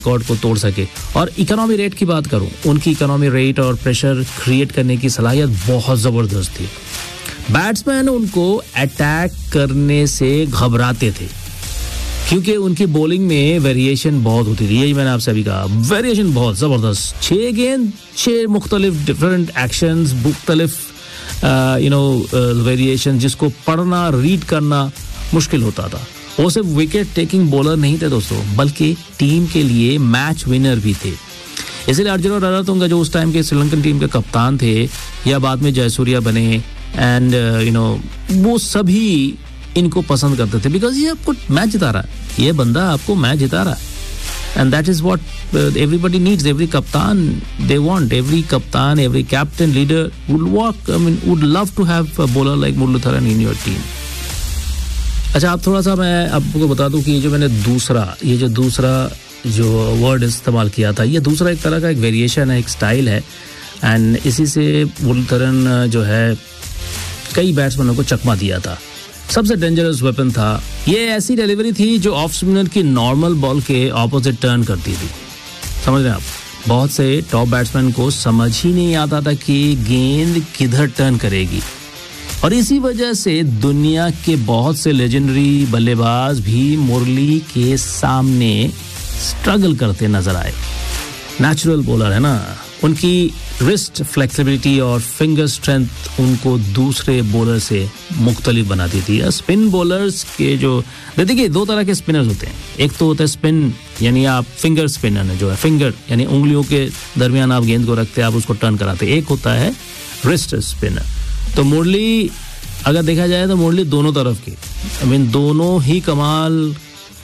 Record को तोड़ सके। और इकोनॉमी रेट की बात करूं, उनकी इकोनॉमी रेट और प्रेशर क्रिएट करने की सलाहियत बहुत ज़बरदस्त थी। बैट्समैन उनको अटैक करने से घबराते थे क्योंकि उनकी बॉलिंग में वेरिएशन बहुत होती थी। यही मैंने आपसे अभी कहा, वेरिएशन बहुत ज़बरदस्त। 6 गेंद 6 मुख्तलिफ डिफरेंट एक्शंस, मुख्तलिफ वेरिएशन, जिसको पढ़ना रीड करना मुश्किल होता था। वो सिर्फ विकेट टेकिंग बॉलर नहीं थे दोस्तों, बल्कि टीम के लिए मैच विनर भी थे। इसीलिए अर्जुन रणतुंगा जो उस टाइम के श्रीलंकन टीम के कप्तान थे या बाद में जयसूर्या बने, एंड वो सभी इनको पसंद करते थे बिकॉज ये आपको मैच जिता रहा है, ये बंदा आपको मैच जिता रहा है। And that is what everybody needs, every कप्तान दे वांट, एवरी कप्तान, every captain, leader would love to have a bowler like Muraleedharan in your team. अच्छा, आप थोड़ा सा मैं आपको बता दूं कि ये जो दूसरा जो वर्ड इस्तेमाल किया था, ये दूसरा एक तरह का एक वेरिएशन है, एक स्टाइल है, एंड इसी से मुरलीधरन जो है कई बैट्समैनों को चकमा दिया था। सबसे डेंजरस वेपन था। ये ऐसी डिलीवरी थी जो ऑफ स्पिनर की नॉर्मल बॉल के ऑपोजिट टर्न करती थी। समझ रहे हैं आप? बहुत से टॉप बैट्समैन को समझ ही नहीं आता था कि गेंद किधर टर्न करेगी, और इसी वजह से दुनिया के बहुत से लेजेंडरी बल्लेबाज भी मुरली के सामने स्ट्रगल करते नजर आए। नेचुरल बॉलर है ना, उनकी रिस्ट फ्लेक्सिबिलिटी और फिंगर स्ट्रेंथ उनको दूसरे बॉलर से मुख्तलिफ बनाती थी। स्पिन बॉलर्स के जो देखिए, 2 तरह के स्पिनर्स होते हैं। एक तो होता है स्पिन, यानी आप फिंगर स्पिनर, जो है फिंगर यानी उंगलियों के दरमियान आप गेंद को रखते हैं, आप उसको टर्न कराते हैं। एक होता है रिस्ट स्पिनर। तो मुरली, अगर देखा जाए तो मुरली दोनों तरफ की, दोनों ही कमाल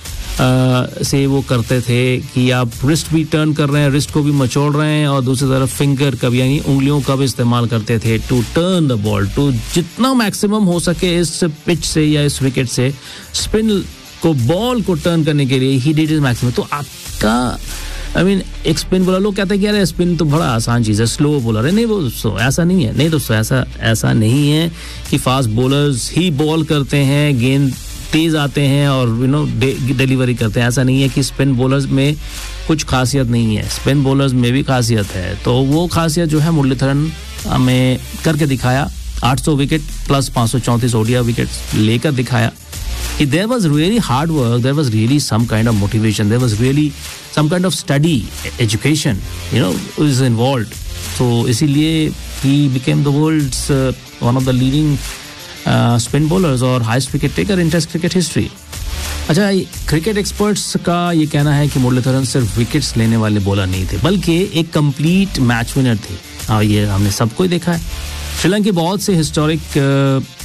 से वो करते थे कि आप रिस्ट भी टर्न कर रहे हैं, रिस्ट को भी मचोड़ रहे हैं, और दूसरी तरफ फिंगर का भी, यानी उंगलियों का भी इस्तेमाल करते थे to turn the ball, to जितना मैक्सिमम हो सके इस पिच से या इस विकेट से स्पिन को, बॉल को टर्न करने के लिए ही डिड इज मैक्सिमम। तो आपका एक स्पिन बॉलर, लोग कहते हैं कि यार स्पिन तो बड़ा आसान चीज़ है, स्लो बॉलर है। नहीं वो दोस्तों ऐसा नहीं है, नहीं दोस्तों ऐसा नहीं है कि फास्ट बॉलर्स ही बॉल करते हैं, गेंद तेज आते हैं और डिलीवरी करते हैं। ऐसा नहीं है कि स्पिन बॉलर्स में कुछ खासियत नहीं है, स्पिन बॉलर्स में भी खासियत है। तो वो खासियत जो है मुरलीधरन में करके दिखाया। 800 विकेट प्लस 534 ओडीआई विकेट लेकर दिखाया कि there was really hard work, there was really some kind of motivation, there was really some kind of study, education, is involved. So इसीलिए he became the world's one of the leading spin bowlers और highest wicket taker in Test cricket history. अच्छा, cricket experts का ये कहना है कि मुरलीधरन सिर्फ wickets लेने वाले बॉलर नहीं थे, बल्कि एक कंप्लीट मैच विनर थे। ये हमने सबको ही देखा है। श्रीलंका के बहुत से हिस्टोरिक